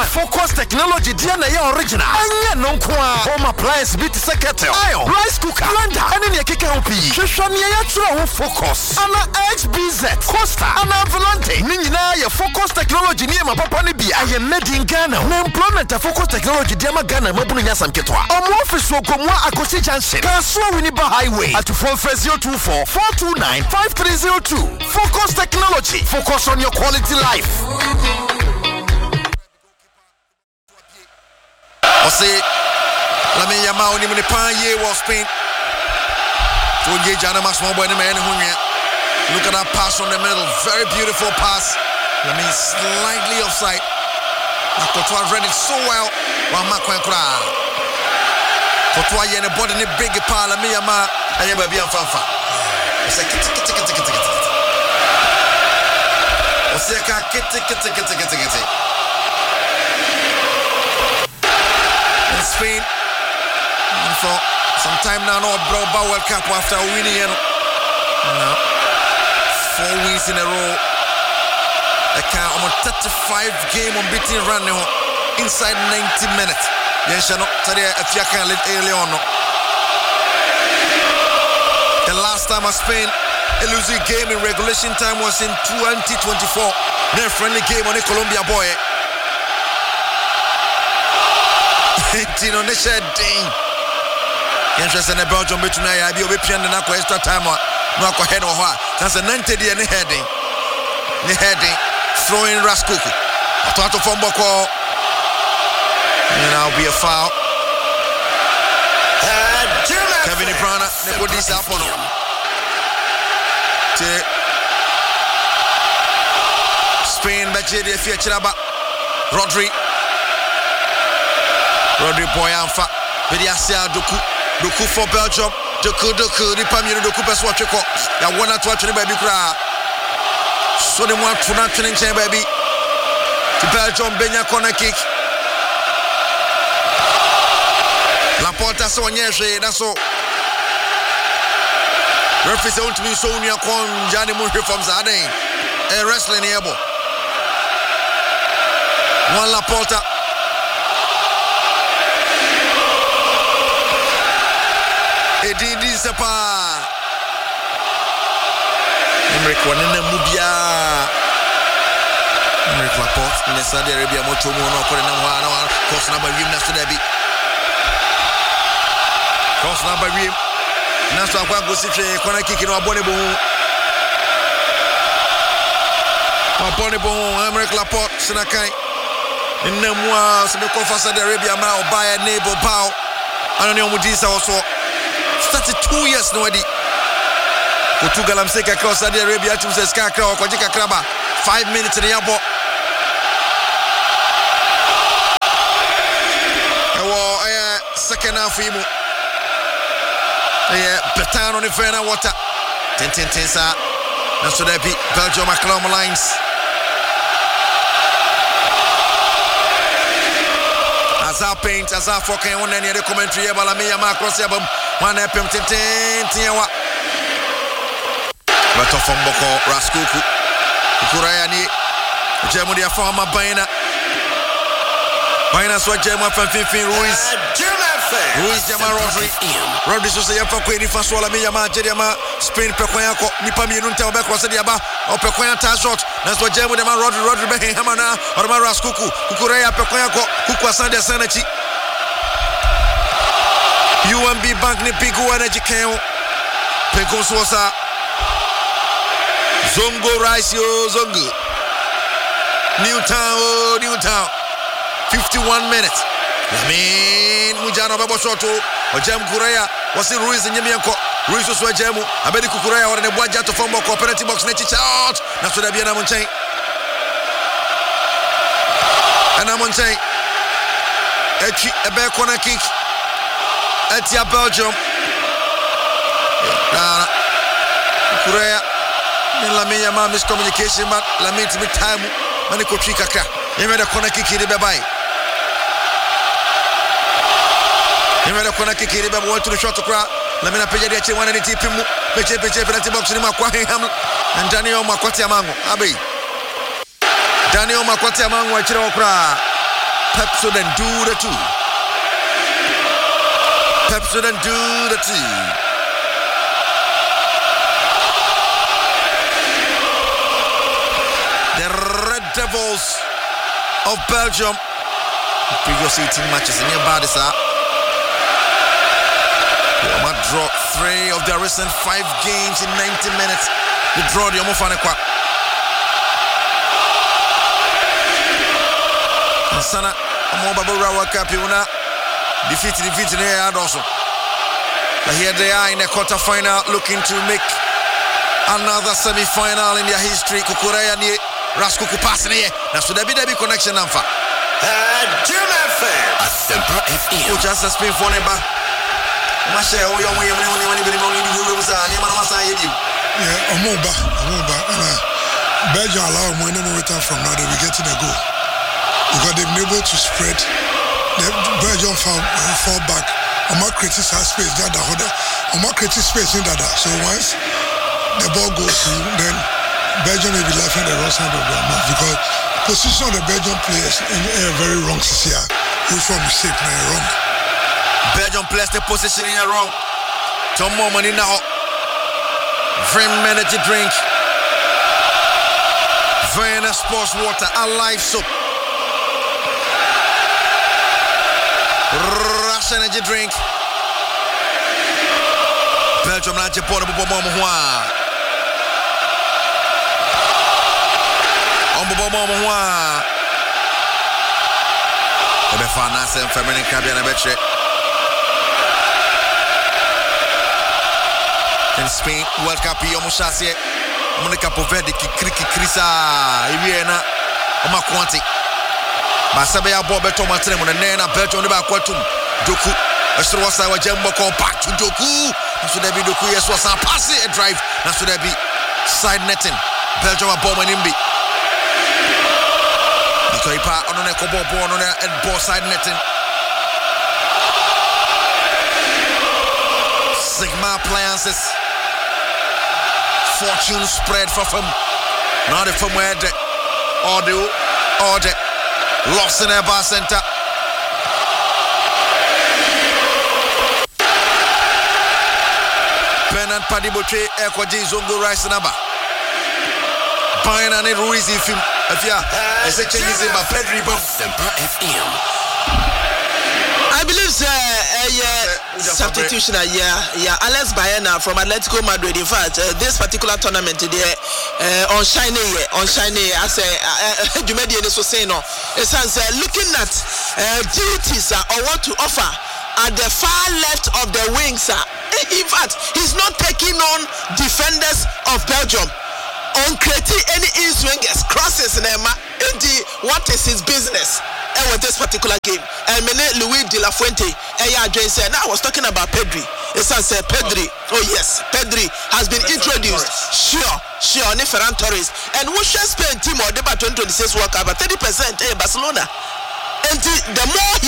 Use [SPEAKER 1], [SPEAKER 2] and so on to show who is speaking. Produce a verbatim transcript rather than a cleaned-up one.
[SPEAKER 1] Focus Technology D N A original. Anya no kwa. Home appliance bit secretary. Iron, rice cooker, blender. Any ne keka opi. Shwani ya tro Focus. Ana H B Z, Costa, ana Volante. Ni nyina ya Focus Technology ni ma papa ni bia. Aye made in Ghana. Na employment of Focus Technology di ma Ghana mabunu nya sam ketwa. Omo office wo komwa Akosi Junction. Kasua Winneba Highway. At phone zero two four, four two nine, five three zero two. Focus Technology. Focus on your quality life.
[SPEAKER 2] Ose Lamine Yamal ni mnipa ye was Spain. So ye jana ma small boy ni man hunya. Look at that pass on the middle, very beautiful pass. Lamine slightly offside. Na Courtois read it so well. Wa makwan kra. Courtois ye ne body ni big pa Lamine Yamal anya ba bia fanfa. Ose kiti kiti kiti kiti kiti. Ose ka kiti kiti kiti kiti kiti. Spain for some time now, no bro World Cup after winning you know. No. Four wins in a row. I count on thirty-five game unbeaten run now inside ninety minutes. Yes, you know, today if you can let early on. The last time I Spain a losing game in regulation time was in twenty twenty-four. Their friendly game on the Colombia boy. Tino ne shedding. Interesting in Belgium between I be obi pian na kwa extra time no akwa head or what. That's a ninety dey ne heading. Ne heading throwing Raskuku. Atato from Boko. And now be a foul. Kevin De Bruyne ne put this up on him. Spain bache dey feature ba Rodri. Rodri Boyanfa, Bediasia Doku, Doku for Belgium, Doku Doku, the Pamir Doku Peswachiko, ya one at watching baby cry. So they want to not turning chain baby. To Belgium, Benya corner kick. Laporta so nyeshe, that's all. Represent me so near con Johnny Murphy from Zardane. A wrestling able. One Laporta. Edidi sepa Emric wanene mubia Emric Laporte in Saudi Arabia moto mu no kore na wa na cross number wim na so da bi cross number wim na so akwa go sitwe corner kick no abone bo abone bo Emric Laporte sinakai inamwa se be ko fa Saudi Arabia ma obaya nebo bow anani omudisa also thirty-two years nobody. Portugal am seka cross Saudi Arabia to say ska kra ko jika kraba five minutes in the yabo. Ewo eh second half imu. Eh Betano ni fena water. ten ten ten sa. Na so that be Belgium Macron lines. Azar paint Azar fokan one any commentary about Lamine Yamal cross here one F M ten ten tiwa Beto from Boko Raskuku Kukuraya ni Jemu dia forma Baina Baina so Jemu from Fifin Ruiz Ruiz Jama Rodri Rodri so say fa kwedi fa so Lamine Yamal Jediama Spain pekwanya ko nipa mienu nta obe cross dia ba o pekwanya ta shot na so Jemu dia ma Rodri Rodri be hamana Orma Raskuku Kukuraya pekwanya ko Kuku asande sanachi U M B Bank ni big one ejikeo Penko Sosa Zongo Rice yo Zongo Newtown oh Newtown fifty-one minutes Lamin Mujano babo shoto Ojem Kukuraya wasi Ruiz nyemianko Ruiz so Jemu abedi Kukuraya wana nebwa jato fombo ko penalty box nechi out na so da bia na monchen ana monchen echi ebe corner kick Etia Belgium Nana Kukuraya Lamine Yamal miscommunication but Lamine to be time mani ko twika kra yeme da corner kick ide be bai yeme da corner kick ide be want to shot kra Lamine peja de che wana ni tipi mu peje peje penalty box ni makwa ham and Daniel Makwati Amango abai Daniel Makwati Amango achira okra Pepsodent do the two. Pepsodent do the two. The Red Devils of Belgium. The previous eighteen matches in your body, sir. They draw three of their recent five games in ninety minutes. They draw the Omofanekwa. Sana Omobabu Rawa Kapiuna defeated defeat in here also. But here they are in the quarterfinal looking to make another semi-final in their history. Kukureya ni Raskuku pass in here. That's the W W connection Namfa.
[SPEAKER 1] Jim F M. A Semper F M.
[SPEAKER 2] Who just has been for neighbor. Mashe o yo we we we we be only the rules are ni mana masa yedi.
[SPEAKER 3] Yeah, Omoba, Omoba. Belgium allow more than return from now they will get in a goal. Because they've been able to spread. The Belgium fall, uh, fall back. Oma creates space. That the other. Oma creates space in that. So once the ball goes through, then Belgium may be left on the wrong side of their mouth because position of the Belgian players in a very wrong here. Which one we say play wrong?
[SPEAKER 2] Belgium players the position in a wrong. Some more money now. Very energy drink. Vienna sports water. A live soap. Rush energy drink. Belgium na Japan bo mo mo hwa. On bo mo mo hwa. Ebe fa na sem feminine kabia na betre. In Spain World Cup yo mo chase. Mo ne Capo Verde ki kriki krisa. Iwie na o ma kwanti. Basabe ya bo beto matene mo ne na Belgium ne ba kwatum. Doku Esther was our jumbo call back to Doku. So there be Doku yes was a pass it a drive. Now so there be side netting. Belgium a bomb and imbi. So he part on the cobo ball on the ball side netting. Sigma appliances. Fortune spread for them. Now the from where the audio order lost in their bar center. Bernard Padiboche Ekwaji Zongo Rice Naba. Bayern and Ruiz if you if you as a change in my Pedri but
[SPEAKER 1] Semper F M.
[SPEAKER 4] I believe sir uh, yeah substitution yeah yeah Alex Baena from Atletico Madrid. In fact uh, this particular tournament there uh, on shiny on shiny as a Jumedi uh, so say no it says uh, looking at uh, duties uh, or what to offer at the far left of the wings. Uh, in fact, he's not taking on defenders of Belgium on creating any in-swingers, crosses in Emma. What is his business uh, with this particular game? And uh, Louis de la Fuente, uh, said, now I was talking about Pedri. It says uh, Pedri. Oh yes, Pedri has been introduced. Sure, sure, on Ferran Torres. And we should spend team or debate twenty twenty-six World Cup, but thirty percent in Barcelona. And the more he